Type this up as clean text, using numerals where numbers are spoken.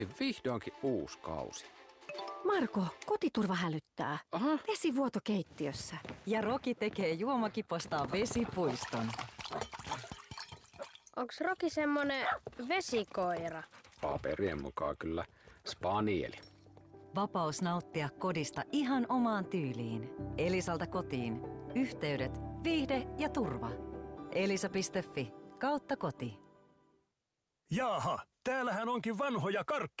Vihdoinkin uusi kausi. Marko, kotiturva hälyttää. Aha. Vesivuoto keittiössä. Ja Roki tekee juomakipostaan vesipuiston. Onks Roki semmonen vesikoira? Paperien mukaan kyllä spanieli. Vapaus nauttia kodista ihan omaan tyyliin. Elisalta kotiin. Yhteydet, viihde ja turva. Elisa.fi/koti. Jaaha, täällähän onkin vanhoja karkkeja.